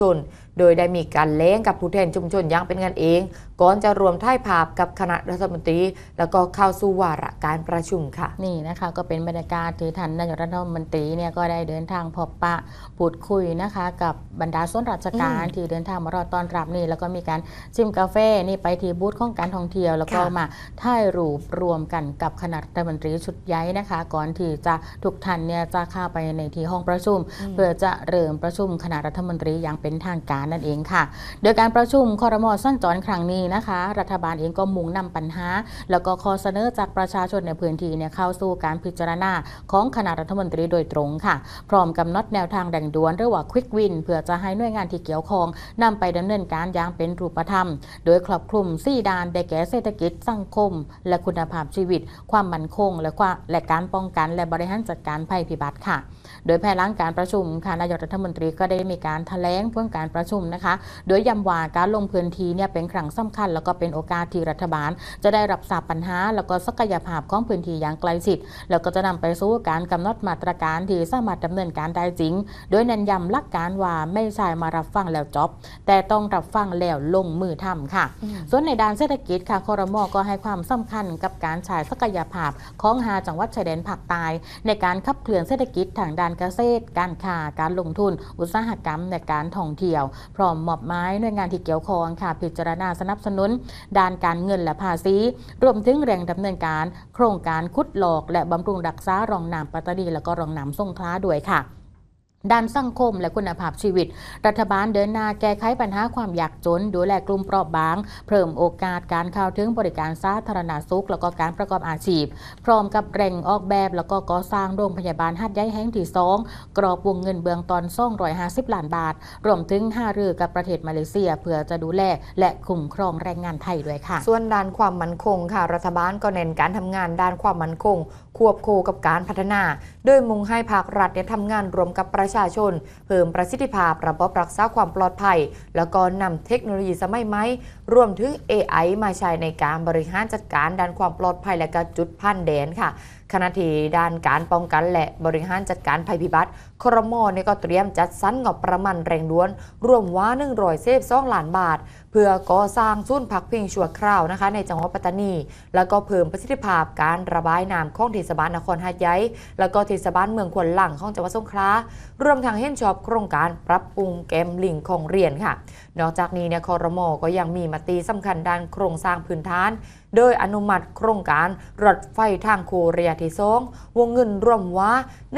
ชนโดยได้มีการเล้งกับผู้แทนชุมชนอย่างเป็นกันเองก่อนจะรวมถ่ายภาพกับคณะรัฐมนตรีแล้วก็เข้าสู่วาระการประชุมค่ะนี่นะคะก็เป็นบรรยากาศที่ท่านนายกรัฐมนตรีเนี่ยก็ได้เดินทางพบปะพูดคุยนะคะกับบรรดาส่วนราชการที่เดินทางมารอต้อนรับนี่แล้วก็มีการชิมกาแฟนี่ไปที่บูธของการท่องเที่ยวแล้วก็มาถ่ายรูปรวมกันกับคณะรัฐมนตรีชุดใหญ่นะคะก่อนที่จะทุกท่านเนี่ยจะเข้าไปในที่ห้องประชุมเพื่อจะเริ่มประชุมคณะรัฐมนตรีอย่างเป็นทางการนั่นเองค่ะโดยการประชุมครม.สั้นจรครั้งนี้นะคะรัฐบาลเองก็มุ่งนำปัญหาแล้วก็ข้อเสนอจากประชาชนในพื้นที่เนี่ยเข้าสู่การพิจารณาของคณะรัฐมนตรีโดยตรงค่ะพร้อมกำหนดแนวทางแด่งด่วนหรือว่า Quick Win เพื่อจะให้หน่วยงานที่เกี่ยวข้องนำไปดำเนินการอย่างเป็นรูปธรรมโดยครอบคลุม4ด้านได้แก่เศรษฐกิจสังคมและคุณภาพชีวิตความมั่นคงและการป้องกันและบริหารจัดการภัยพิบัติค่ะโดยภายหลังการประชุมค่ะนายกรัฐมนตรีก็ได้มีการแถลงผลการประชุมนะคะโดยย้ำว่าการลงพื้นที่เนี่ยเป็นครั้งสำคัญแล้วก็เป็นโอกาสที่รัฐบาลจะได้รับทราบปัญหาแล้วก็ศักยภาพของพื้นที่อย่างใกล้ชิดแล้วก็จะนำไปสู่การกำหนดมาตรการที่สามารถดำเนินการได้จริงโดยเน้นย้ำหลักการว่าไม่ใช่มารับฟังแล้วจบแต่ต้องรับฟังแล้วลงมือทำค่ะส่วนในด้านเศรษฐกิจค่ะครม.ก็ให้ความสำคัญกับการใช้ศักยภาพของ5จังหวัดชายแดนภาคใต้ในการขับเคลื่อนเศรษฐกิจทางด้านเกษตรการค้าการลงทุนอุตสาหกรรมในการท่องเที่ยวพร้อมมอบหมายหน่วยงานที่เกี่ยวข้องค่ะพิจารณาสนับสนุนด้านการเงินและภาษีรวมถึงแรงดำเนินการโครงการขุดหลอกและบำรุงรักษารองน้ำปัตตานีและก็รองน้ำสงขลาด้วยค่ะด้านสังคมและคุณภาพชีวิตรัฐบาลเดินหน้าแก้ไขปัญหาความยากจนดูแลกลุ่มเปราะบางเพิ่มโอกาสการเข้าถึงบริการสาธารณสุขแล้วก็การประกอบอาชีพพร้อมกับเร่งออกแบบแล้วก็ก่อสร้างโรงพยาบาลหาดใหญ่แห่งที่2กรอบวงเงินเบื้องต้น250 ล้านบาทรวมถึงหารือกับประเทศมาเลเซียเพื่อจะดูแลและคุ้มครองแรงงานไทยด้วยค่ะส่วนด้านความมั่นคงค่ะรัฐบาลก็เน้นการทำงานด้านความมั่นคงควบคู่กับการพัฒนาโดยมุ่งให้ภาครัฐทำงานรวมกับประชาชนเพิ่มประสิทธิภาพระบบรักษาความปลอดภัยแล้วก็นำเทคโนโลยีสมัยใหม่รวมถึง AI มาใช้ในการบริหารจัดการด้านความปลอดภัยและก็จุดผ่านแดนค่ะขณะที่ด้านการป้องกันและบริหารจัดการภัยพิบัติครม.ก็เตรียมจัดสรรงบประมาณแรงด่วนรวมว่า112 ล้านบาทเพื่อก่อสร้างศูนย์พักพิงชั่วคราวนะคะในจังหวัดปัตตานีแล้วก็เพิ่มประสิทธิภาพการระบายน้ำของเทศบาลนครหาดใหญ่แล้วก็เทศบาลเมืองขวัญหลังของจังหวัดสงขลารวมทั้งเห็นชอบโครงการปรับปรุงแกมลิงของเรียนค่ะนอกจากนี้ครม.ก็ยังมีมติสำคัญด้านโครงสร้างพื้นฐานโดยอนุมัติโครงการรถไฟทางคูระยะที่2วงเงินรวมว่า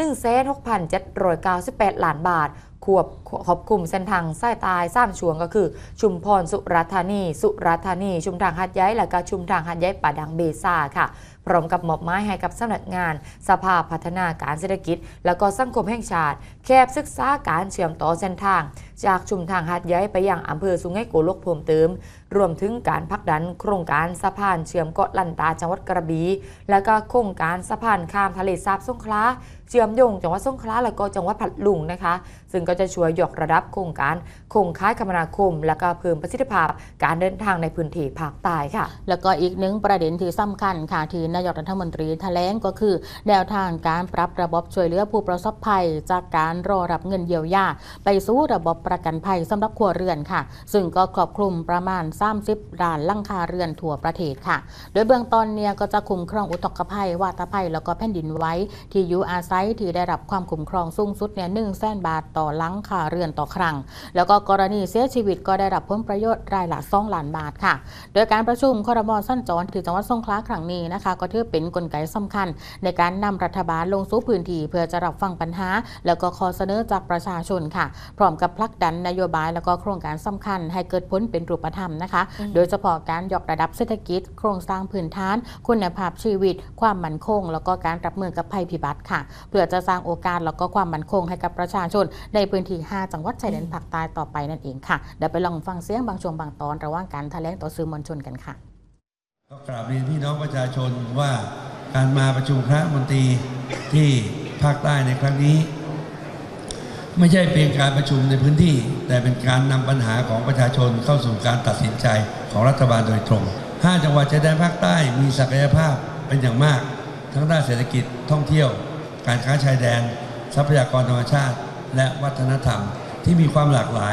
16,798 ล้านบาทขอบคุมเส้นทางสายใต้3ช่วงก็คือชุมพรสุราษฎร์ธานีชุมทางหาดใหญ่และก็ชุมทางหาดใหญ่ป่าดังเบซ่าค่ะพร้อมกับมอบหมายให้กับสำนักงานสภาพัฒนาการเศรษฐกิจและก็สังคมแห่งชาติแคบศึกษาการเชื่อมต่อเส้นทางจากชุมทางหาดใหญ่ไปยังอำเภอสุไหงโกลกเพิ่มเติมรวมถึงการผลักดันโครงการสะพานเชื่อมเกาะลันตาจังหวัดกระบี่และก็โครงการสะพานข้ามทะเลสาบสงขลาเชื่อมโยงจังหวัดสงขลาและก็จังหวัดพัทลุงนะคะซึ่งก็จะช่วยยกระดับโครงการโครงข่ายคมนาคมและก็เพิ่มประสิทธิภาพการเดินทางในพื้นที่ภาคใต้ค่ะแล้วก็อีกหนึ่งประเด็นที่สำคัญค่ะที่นายกรัฐมนตรีแถลงก็คือแนวทางการปรับระบบช่วยเหลือผู้ประสบภัยจากการรอรับเงินเยียวยาไปสู่ระบบประกันภัยสำหรับครัวเรือนค่ะซึ่งก็ครอบคลุมประมาณ30 ล้านหลังคาเรือนทั่วประเทศค่ะโดยเบื้องต้นเนี่ยก็จะคุ้มครองอุทกภัยวาตภัยแล้วก็แผ่นดินไหวที่อยู่อาศัยที่ได้รับความคุ้มครองสูงสุดเนี่ย100,000 บาทต่อหลังคาเรือนต่อครั้งแล้วก็กรณีเสียชีวิตก็ได้รับผลประโยชน์รายละ2 ล้านบาทค่ะโดยการประชุมครม.สั้นจรที่จังหวัดสงขลาครั้งนี้นะคะก็ถือเป็นกลไกสำคัญในการนำรัฐบาลลงสู่พื้นที่เพื่อจะรับฟังปัญหาแล้วก็ข้อเสนอจากประชาชนค่ะพร้อมกับผลักดันนโยบายแล้วก็โครงการสำคัญให้เกิดผลเป็นรูปธรรมนะคะโดยเฉพาะการยกระดับเศรษฐกิจโครงสร้างพื้นฐานคุณภาพชีวิตความมั่นคงแล้วก็การรับมือกับภัยพิบัติค่ะเพื่อจะสร้างโอกาสแล้วก็ความมั่นคงให้กับประชาชนในพื้นที่5จังหวัดชายแดนภาคใต้ต่อไปนั่นเองค่ะเดี๋ยวไปลองฟังเสียงบางช่วงบางตอนระหว่างการแถลงต่อสื่อมวลชนกันค่ะก็กราบเรียนพี่น้องประชาชนว่าการมาประชุมคณะรัฐมนตรีที่ภาคใต้ในครั้งนี้ไม่ใช่เป็นการประชุมในพื้นที่แต่เป็นการนำปัญหาของประชาชนเข้าสู่การตัดสินใจของรัฐบาลโดยตรง5จังหวัดชายแดนภาคใต้มีศักยภาพเป็นอย่างมากทั้งด้านเศรษฐกิจท่องเที่ยวการค้าชายแดนทรัพยากรธรรมชาติและวัฒนธรรมที่มีความหลากหลาย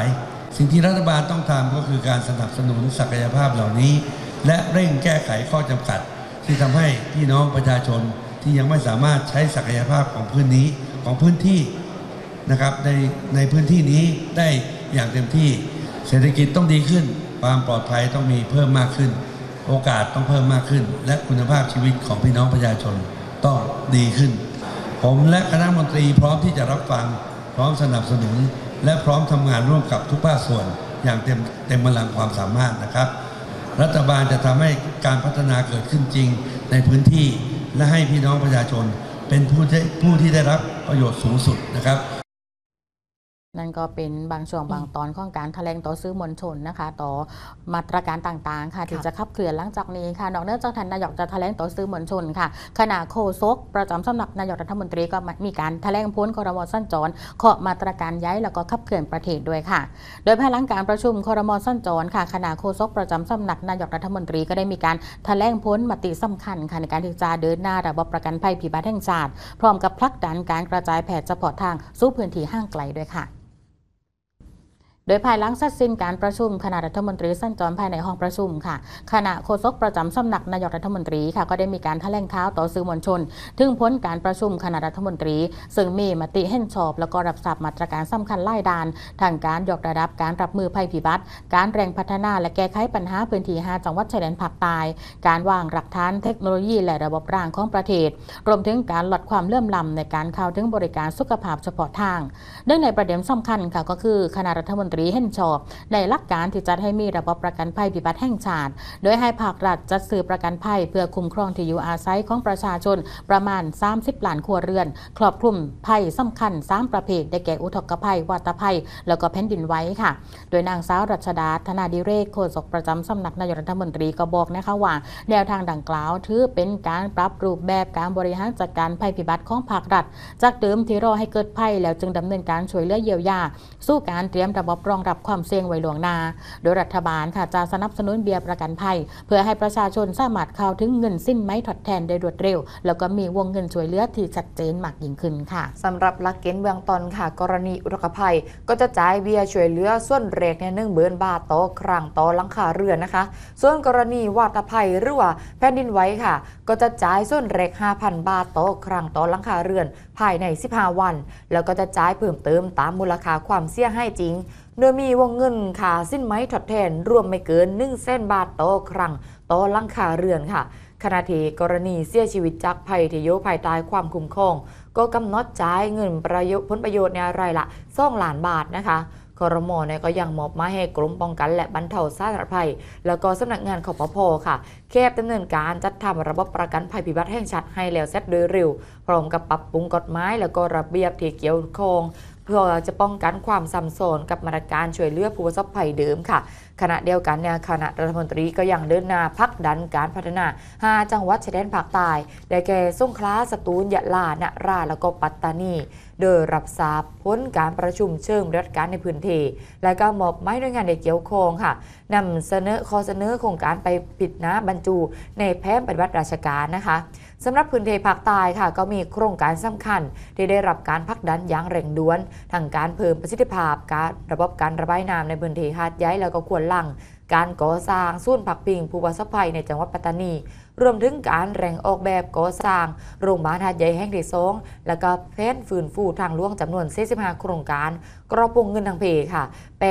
สิ่งที่รัฐบาลต้องทำก็คือการสนับสนุนศักยภาพเหล่านี้ และเร่งแก้ไขข้อจำกัดที่ทำให้พี่น้องประชาชนที่ยังไม่สามารถใช้ศักยภาพของพื้นที่นะครับในพื้นที่นี้ได้อย่างเต็มที่เศรษฐกิจต้องดีขึ้นความปลอดภัยต้องมีเพิ่มมากขึ้นโอกาสต้องเพิ่มมากขึ้นและคุณภาพชีวิตของพี่น้องประชาชนต้องดีขึ้นผมและคณะมนตรีพร้อมที่จะรับฟังพร้อมสนับสนุนและพร้อมทำงานร่วมกับทุกภาคส่วนอย่างเต็มกำลังความสามารถนะครับรัฐบาลจะทำให้การพัฒนาเกิดขึ้นจริงในพื้นที่และให้พี่น้องประชาชนเป็นผู้ที่ได้รับประโยชน์สูงสุดนะครับนั่นก็เป็นบางช่วงบางตอนของการแถลงต่อสื่อมวลชนนะคะต่อมาตรการต่างๆค่ะที่จะขับเคลื่อนหลังจากนี้ค่ะนอกจากท่านนายกจะแถลงต่อสื่อมวลชนค่ะขณะโฆษกประจำสำนักนายกรัฐมนตรีก็มีการแถลงพ้นครม.สัญจรเคาะมาตรการย้ายแล้วก็ขับเคลื่อนประเทศด้วยค่ะโดยภายหลังการประชุมครม.สัญจรค่ะขณะโฆษกประจำสำนักนายกรัฐมนตรีก็ได้มีการแถลงพ้นมติสำคัญค่ะในการที่จะเดินหน้าระบบประกันภัยพิบัติแห่งชาติพร้อมกับผลักดันการกระจายแผนเฉพาะทางสู่พื้นที่ห่างไกลด้วยค่ะโดยภายหลังเสร็จสิ้นการประชุมคณะรัฐมนตรีสัญจรภายในห้องประชุมค่ะคณะโฆษกประจำสำนักนายกรัฐมนตรีค่ะก็ได้มีการแถลงข่าวต่อสื่อมวลชนถึงผลการประชุมคณะรัฐมนตรีซึ่งมีมติเห็นชอบแล้วก็รับทราบมาตรการสำคัญหลายด้านทางการยกระดับการรับมือภัยพิบัติการแรงพัฒนาและแก้ไขปัญหาพื้นที่5จังหวัดชายแดนภาคใต้การวางหลักฐานเทคโนโลยีและระบบรางของประเทศรวมถึงการลดความเหลื่อมล้ำในการเข้าถึงบริการสุขภาพเฉพาะทางเนื่องในประเด็นสำคัญค่ะก็คือคณะรัฐมนตรีเห็นชอบในหลักการที่จัดให้มีระบบประกันภัยพิบัติแห่งชาติโดยให้ภาครัฐจัดซื้อประกันภัยเพื่อคุ้มครองที่อยู่อาศัยของประชาชนประมาณ30ล้านครัวเรือนครอบคลุมภัยสำคัญ3ประเภทได้แก่อุทกภัยวาตภัยแล้วก็แผ่นดินไหวค่ะโดยนางสาวรัชดาธนาดิเรกโฆษกประจำสำนักนายกรัฐมนตรีก็บอกนะคะว่าแนวทางดังกล่าวถือเป็นการปรับรูปแบบการบริหารจัดการภัยพิบัติของภาครัฐจากเดิมที่รอให้เกิดภัยแล้วจึงดำเนินการช่วยเหลือเยียวยาสู้การเตรียมระบบรองรับความเสี่ยงไว้ล่วงหน้าโดยรัฐบาลค่ะจะสนับสนุนเบี้ยประกันภัยเพื่อให้ประชาชนสามารถเข้าถึงเงินสิ้นไหมทดแทนได้รวดเร็วแล้วก็มีวงเงินช่วยเหลือที่ชัดเจนมากยิ่งขึ้นค่ะสำหรับหลักเกณฑ์เบื้องต้นค่ะกรณีอุทกภัยก็จะจ่ายเบี้ยช่วยเหลือส่วนแรกเนี่ย10,000 บาทต่อครั้งต่อหลังคาเรือนนะคะส่วนกรณีวาตภัยหรือว่าแผ่นดินไหวค่ะก็จะจ่ายส่วนแรก 5,000 บาทต่อครั้งต่อหลังคาเรือนภายใน15 วันแล้วก็จะจ่ายเพิ่มเติมตามมูลค่าความเสียหายจริงโดยมีวงเงินค่าสิ้นไหมทดแทนรวมไม่เกิน100,000 บาทต่อครั้งต่อหลังคาเรือนค่ะขณะที่กรณีเสียชีวิตจากภัยที่อยู่ภายใต้ความคุ้มครองก็กำหนดจ่ายเงินผลประโยชน์ในรายละ2 ล้านบาทนะคะครม.ก็ยังมอบหมายให้กรมป้องกันและบรรเทาสาธารณภัยแล้วก็สำนักงานคปภ.ค่ะแคบดำเนินการจัดทำระบบประกันภัยพิบัติแห่งชาติให้แล้วเสร็จโดยเร็วพร้อมกับปรับปรุงกฎหมายแล้วก็ระเบียบที่เกี่ยวข้องเพื่อจะป้องกันความซ้ำซ้อนกับมาตรการช่วยเหลือผู้ประสบภัยเดิมค่ะขณะเดียวกันเนี่ยคณะรัฐมนตรีก็ยังเดินหน้าผลักดันการพัฒนา5จังหวัดชายแดนภาคใต้ได้แก่สงขลาสตูลยะลานราและก็ปัตตานีโดยรับทราบผลการประชุมเชิงปฏิบัติการในพื้นที่และก็มอบหมายหน่วยงานที่เกี่ยวข้องค่ะนำเสนอข้อเสนอโครงการไปปิดบรรจุในแผนปฏิบัติราชการนะคะสำหรับพื้นที่ภาคใต้ค่ะก็มีโครงการสำคัญที่ได้รับการผลักดันอย่างเร่งด่วนทางการเพิ่มประสิทธิภาพการระบบการระบายน้ำในพื้นที่หาดใหญ่แล้วก็ควนลังการก่อสร้างศูนย์พักพิงผู้ประสบภัยในจังหวัดปัตตานีรวมถึงการแร่งออกแบบก่อสร้างโรงพยาบาลหาดใหญ่แห่งที่2แล้วก็แผนฟื้นฟูทางหลวงจำนวน45โครงการกระปุกเงินทางเพค่ะ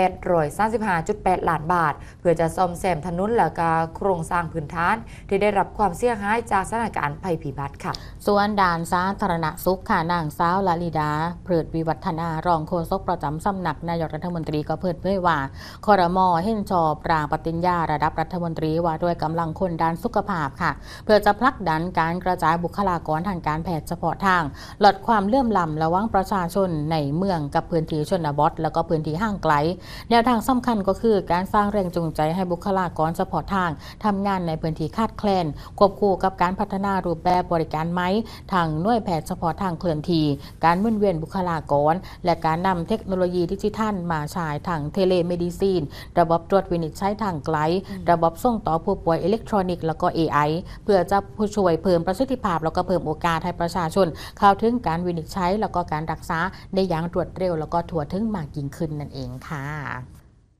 835.8 ล้านบาทเพื่อจะซ่อมแซมถนนและก็โครงสร้างพื้นฐานที่ได้รับความเสียหายจากสถานการณ์ภัยพิบัติค่ะส่วนด่านสาธารณสุขค่ะนางสาวลลิดาเพิดวิวัฒนารองโฆษกประจำสำนักนายกรัฐมนตรีก็เปิดเผยว่าครม.เห็นชอบร่างปฏิญญาระดับรัฐมนตรีว่าด้วยกำลังคนด้านสุขภาพค่ะเพื่อจะผลักดันการกระจายบุคลากรทางการแพทย์เฉพาะทางลดความเหลื่อมล้ำระหว่างประชาชนในเมืองกับพื้นที่ชนบทแล้วก็พื้นที่ห่างไกลแนวทางสำคัญก็คือการสร้างแรงจูงใจให้บุคลากรเฉพาะทางทำงานในพื้นที่ขาดแคลนควบคู่กับการพัฒนารูปแบบบริการไหมทางหน่วยแพทย์เฉพาะทางเคลื่อนที่การหมุนเวียนบุคลากรและการนำเทคโนโลยีดิจิทัลมาใช้ทางเทเลเมดิซีนระบบตรวจวินิจฉัยทางไกลระบบส่งต่อผู้ป่วยอิเล็กทรอนิกส์แล้วก็ AI เพื่อจะช่วยเพิ่มประสิทธิภาพแล้วก็เพิ่มโอกาสให้ประชาชนเข้าถึงการวินิจฉัยแล้วก็การรักษาได้อย่างรวดเร็วแล้วก็ทั่วถึงมากยิ่งขึ้นนั่นเองค่ะ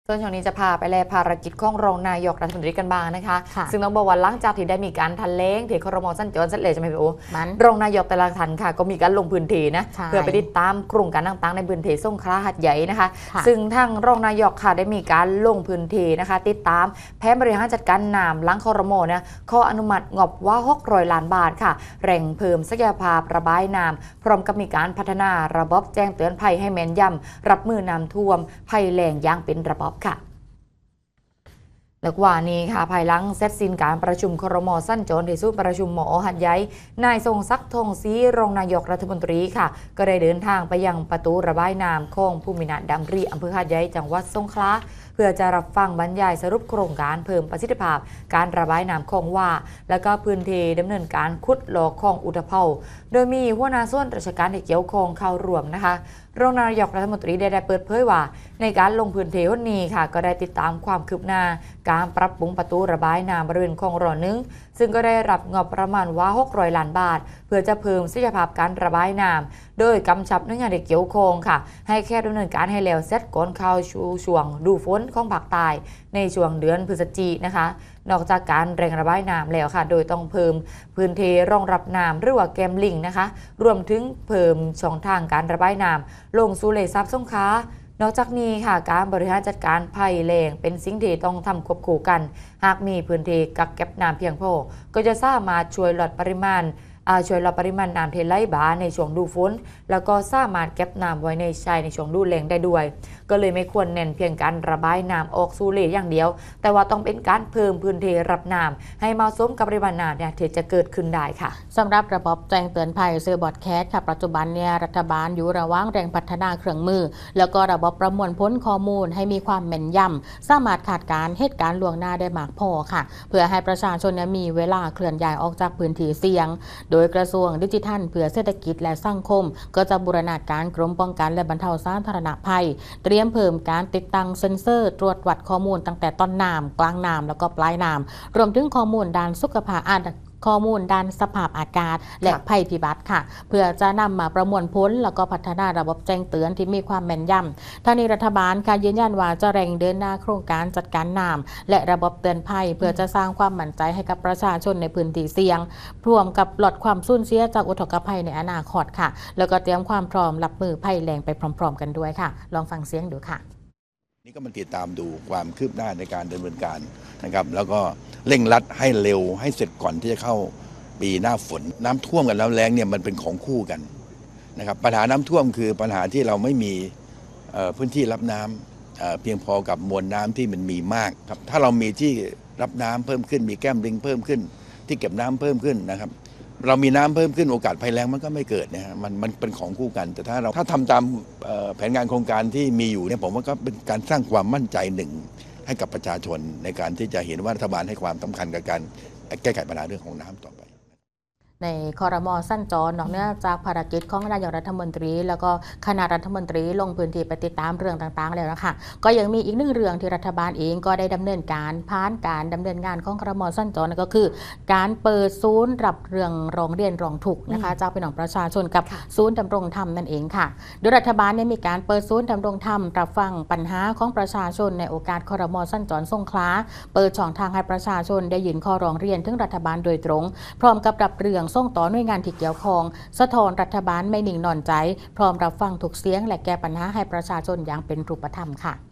ส่วนช่วงนี้จะพาไปแลภารกิจของรองนายกรัฐมนตรีกันบ้างนะคะค่ะซึ่งต้องบอกว่าหลังจากที่ได้มีการทันเลงที่ครม.สั้นจรเสร็จเลยใช่ไหมพี่โอมันรองนายกแต่ละท่านค่ะก็มีการลงพื้นที่นะใช่เพื่อไปติดตามโครงการต่างๆในพื้นที่สงขลาหัดใหญ่นะคะค่ะซึ่งทางรองนายกค่ะได้มีการลงพื้นที่นะคะ ติดตามแผนบริหารจัดการน้ำหลังครม.เนี่ยข้ออนุมัติงบว่า600 ล้านบาทค่ะแร่งเพิ่มศักยภาพระบายน้ำพร้อมกับมีการพัฒนาระบบแจ้งเตือนภัยให้แม่นยำรับมือน้ำท่วมภัยแล้งอย่างเป็นระบบค่ะ และว่านี้ค่ะภายหลังเสร็จสิ้นการประชุมครม.สั้นโจรที่สู้ประชุมหมอหัดใหญ่นายทรงศักดิ์ทองศรีรองนายกรัฐมนตรีค่ะก็ได้เดินทางไปยังประตูระบายน้ำคลองภูมินาถดำริอำเภอหัดใหญ่จังหวัดสงขลาเพื่อจะรับฟังบรรยายสรุปโครงการเพิ่มประสิทธิภาพการระบายน้ำคลองว่าและก็พื้นที่ดำเนินการขุดหล่อคลองอุตภเปาโดยมีหัวหน้าส่วนราชการที่เกี่ยวข้องเข้าร่วมนะคะรองนายกรัฐมนตรีได้เปิดเผยว่าในการลงพื้นที่วันนี้ค่ะก็ได้ติดตามความคืบหน้าการปรับปรุงประตูระบายน้ำบริเวณคลองรอนึงซึ่งก็ได้รับงบประมาณว่า600 ล้านบาทเพื่อจะเพิ่มศักยภาพการระบายน้ำโดยกำชับหน่วยงานที่เกี่ยวข้องค่ะให้แค่ดำเนินการให้แล้วเสร็จก่อนเข้าช่วงดูฝนของภาคใต้ในช่วงเดือนพฤศจิกายนนะคะนอกจากการเร่งระบายน้ำแล้วค่ะโดยต้องเพิ่มพื้นที่รองรับน้ำหรือว่าแกมลิงนะคะรวมถึงเพิ่มช่องทางการระบายน้ำลงสู่เลซับสงขลานอกจากนี้ค่ะการบริหารจัดการภัยแล้งเป็นสิ่งที่ต้องทำควบคู่กันหากมีพื้นที่กักเก็บน้ำเพียงพอก็จะสามารถช่วยลดปริมาณน้ำที่ไหลบ่าในช่วงดูฝนแล้วก็สามารถเก็บน้ำไว้ในชายในช่วงดูแล้งได้ด้วยก็เลยไม่ควรเน้นเพียงการระบายน้ำออกสู่เลอย่างเดียวแต่ว่าต้องเป็นการเพิ่มพื้นที่รับน้ำให้เหมาะสมกับปริมาณน้ำเนี่ยที่จะเกิดขึ้นได้ค่ะสำหรับระบบแจ้งเตือนภัยเซอร์บอดแคสค่ะปัจจุบันเนี่ยรัฐบาลอยู่ระหว่างแรงพัฒนาเครื่องมือแล้วก็ระบบประมวลผลข้อมูลให้มีความแม่นยำสามารถคาดการณ์เหตุการณ์ล่วงหน้าได้มากพอค่ะเพื่อให้ประชาชนมีเวลาเคลื่อนย้ายออกจากพื้นที่เสี่ยงโดยกระทรวงดิจิทัลเพื่อเศรษฐกิจและสังคมก็จะบูรณาการกรมป้องกันและบรรเทาสาธารณภัยเตรียมเพิ่มการติดตั้งเซ็นเซอร์ตรวจวัดข้อมูลตั้งแต่ต้นน้ำกลางน้ำแล้วก็ปลายน้ำรวมถึงข้อมูลด้านสุขภาพข้อมูลด้านสภาพอากาศและภัยพิบัติค่ะเพื่อจะนำมาประมวลผลแล้วก็พัฒนาระบบแจ้งเตือนที่มีความแม่นยำทางนี้รัฐบาลค่ะยืนยันว่าจะเร่งเดินหน้าโครงการจัดการน้ำและระบบเตือนภัยเพื่อจะสร้างความมั่นใจให้กับประชาชนในพื้นที่เสี่ยงรวมกับลดความสูญเสียจากอุทกภัยในอนาคตค่ะแล้วก็เตรียมความพร้อมรับมือภัยแล้งไปพร้อมๆกันด้วยค่ะลองฟังเสียงดูค่ะนี่ก็มันติดตามดูความคืบหน้าในการดำเนินการนะครับแล้วก็เร่งรัดให้เร็วให้เสร็จก่อนที่จะเข้าปีหน้าฝนน้ำท่วมกับน้ำแล้งเนี่ยมันเป็นของคู่กันนะครับปัญหาน้ำท่วมคือปัญหาที่เราไม่มีพื้นที่รับน้ำเพียงพอกับมวลน้ำที่มันมีมากครับถ้าเรามีที่รับน้ำเพิ่มขึ้นมีแก้มลิงเพิ่มขึ้นที่เก็บน้ำเพิ่มขึ้นนะครับเรามีน้ำเพิ่มขึ้นโอกาสภัยแล้งมันก็ไม่เกิดนะฮะมันเป็นของคู่กันแต่ถ้าทำตามแผนงานโครงการที่มีอยู่เนี่ยผมว่าก็เป็นการสร้างความมั่นใจหนึ่งให้กับประชาชนในการที่จะเห็นว่ารัฐบาลให้ความสำคัญกับการแก้ไขปัญหาเรื่องของน้ำต่อไปในครม.สั้นจรนอกเหนือจากภารกิจของนายกรัฐมนตรีแล้วก็คณะรัฐมนตรีลงพื้นที่ไปติดตามเรื่องต่างๆแล้วนะคะก็ยังมีอีกหนึ่งเรื่องที่รัฐบาลเองก็ได้ดำเนินการผ่านการดำเนินงานของครม.สั้นจรนั่นก็คือการเปิดศูนย์รับเรื่องร้องเรียนร้องทุกข์นะคะจากพี่น้องประชาชนกับศูนย์ดำรงธรรมนั่นเองค่ะโดยรัฐบาลมีการเปิดศูนย์ดำรงธรรมรับฟังปัญหาของประชาชนในโอกาสครม.สั้นจรสงขลาเปิดช่องทางให้ประชาชนได้ยื่นข้อร้องเรียนถึงรัฐบาลโดยตรงพร้อมกับรับเรื่องส่งต่อหน่วยงานที่เกี่ยวข้องสะท้อนรัฐบาลไม่นิ่งนอนใจพร้อมรับฟังทุกเสียงและแก้ปัญหาให้ประชาชนอย่างเป็นรูปธรรมค่ะ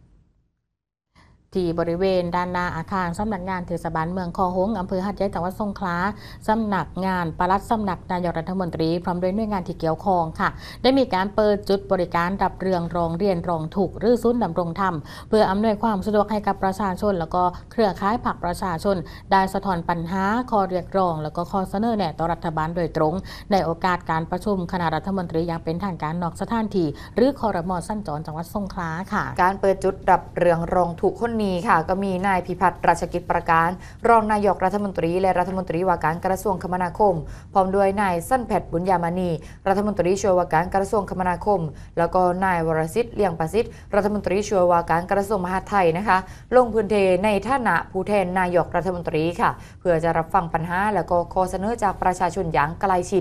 ที่บริเวณด้านหน้าอาคารสำนักงานเทศบาลเมืองคอหงส์อำเภอหาดใหญ่จังหวัดสงขลาสำนักงานปลัดสำนักนายกรัฐมนตรีพร้อมด้วยหน่วยงานที่เกี่ยวข้องค่ะได้มีการเปิดจุดบริการรับเรื่องร้องเรียนร้องทุกข์หรือศูนย์ดำรงธรรมเพื่ออำนวยความสะดวกให้กับประชาชนแล้วก็เครือข่ายภาคประชาชนได้สะท้อนปัญหาข้อเรียกร้องแล้วก็ข้อเสนอแนะต่อรัฐบาลโดยตรงในโอกาสการประชุมคณะรัฐมนตรีอย่างเป็นทางการนอกสถานที่หรือครม.สั้นจรจังหวัดสงขลาค่ะการเปิดจุดรับเรื่องร้องทุกข์คนนี้ค่ะก็มีนายพิพัฒน์ราชกิจประการรองนายกรัฐมนตรีและรัฐมนตรีว่าการกระทรวงคมนาคมพร้อมด้วยนายสั้นแพทย์บุญญามณีรัฐมนตรีช่วยว่าการกระทรวงคมนาคมแล้วก็นายวรสิทธิ์เลี่ยงประสิทธิ์รัฐมนตรีช่วยว่าการกระทรวงมหาดไทยนะคะลงพื้นที่ในฐานะผู้แทนนายกรัฐมนตรีค่ะเพื่อจะรับฟังปัญหาแล้วก็ข้อเสนอจากประชาชนอย่างใกล้ชิด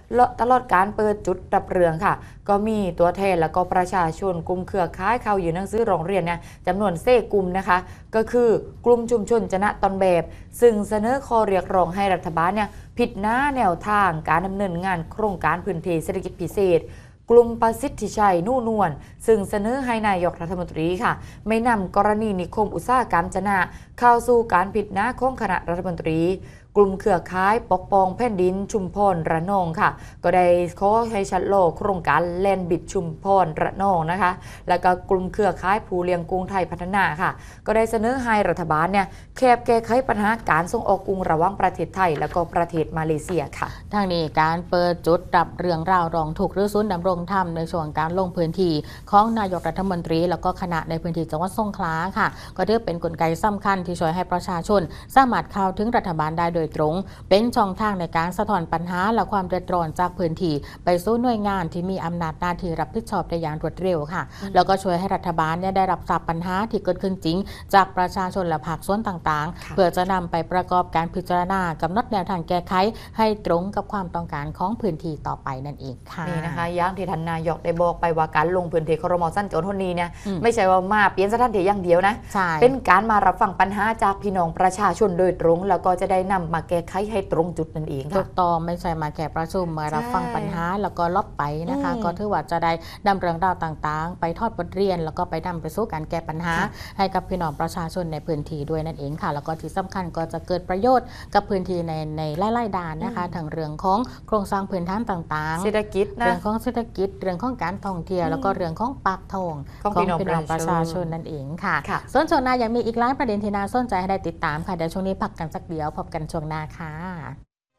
ตลอดการเปิดจุดรับเรื่องค่ะก็มีตัวแทนและก็ประชาชนกลุ่มเครือข่ายเข้ายื่นหนังสือร้องเรียนเนี่ยจำนวน4 กลุ่มนะคะก็คือกลุ่มชุมชนจนะตอนแบบซึ่งเสนอข้อเรียกร้องให้รัฐบาลเนี่ยผิดหน้าแนวทางการดำเนินงานโครงการพื้นที่เศรษฐกิจพิเศษกลุ่มประสิทธิชัยนู่นวลซึ่งเสนอให้นายกรัฐมนตรีค่ะไม่นำกรณีนิคมอุตสาหกรรมจนะเข้าสู่การผิดหน้าของคณะรัฐมนตรีกลุ่มเครือข่ายปกป้องแผ่นดินชุมพรระนองค่ะก็ได้ขอให้ชัดโลกโครงการแลนบิดชุมพรระนองนะคะแล้วก็กลุ่มเครือข่ายผู้เลี้ยงกุ้งไทยพัฒนาค่ะก็ได้เสนอให้รัฐบาลเนี่ยแก้ไขปัญหาการส่งออกกุ้งระหว่างประเทศไทยและก็ประเทศมาเลเซียค่ะทางนี้การเปิดจุดรับเรื่องราวร้องทุกข์หรือศูนย์ดำรงธรรมในช่วงการลงพื้นที่ของนายกรัฐมนตรีแล้วก็คณะในพื้นที่จังหวัดสงขลาค่ะก็ถือเป็นกลไกสำคัญที่ช่วยให้ประชาชนสามารถเข้าถึงรัฐบาลได้โดยตรงเป็นช่องทางในการสะท้อนปัญหาและความเดือดร้อนจากพื้นที่ไปสู่หน่วยงานที่มีอำนาจหน้าที่รับผิดชอบได้อย่างรวดเร็วค่ะแล้วก็ช่วยให้รัฐบาลได้รับทราบปัญหาที่เกิดขึ้นจริงจากประชาชนและภาคส่วนต่างๆเพื่อจะนำไปประกอบการพิจารณากำหนดแนวทางแก้ไขให้ตรงกับความต้องการของพื้นที่ต่อไปนั่นเองค่ะนี่นะคะอย่างที่ท่านนายกได้บอกไปว่าการลงพื้นที่ครม.สั้นโจรทนนี้เนี่ยไม่ใช่ว่ามาเปลี่ยนสถานที่อย่างเดียวนะเป็นการมารับฟังปัญหาจากพี่น้องประชาชนโดยตรงแล้วก็จะได้นำมาแก้ไขให้ตรงจุดนั่นเองค่ะถูกต้องไม่ใช่มาแค่ประชุมมารับฟังปัญหาแล้วก็ลบไปนะคะก็ถือว่าจะได้นำเรื่องราวต่างๆไปทอดบทเรียนแล้วก็ไปนำไปสู่การแก้ปัญหาให้กับพี่น้องประชาชนในพื้นที่ด้วยนั่นเองค่ะแล้วก็ที่สำคัญก็จะเกิดประโยชน์กับพื้นที่ในไล่ๆด้านนะคะทั้งเรื่องของโครงสร้างพื้นฐานต่างๆเศรษฐกิจนะเรื่องของเศรษฐกิจเรื่องของการท่องเที่ยวแล้วก็เรื่องของปากท้องของพี่น้องประชาชนนั่นเองค่ะส่วนช่วงหน้ายังมีอีกหลายประเด็นที่น่าสนใจให้ได้ติดตามค่ะเดี๋ยวช่วงนี้พักกันสักเดียวพบกันช่วงหน้าค่ะ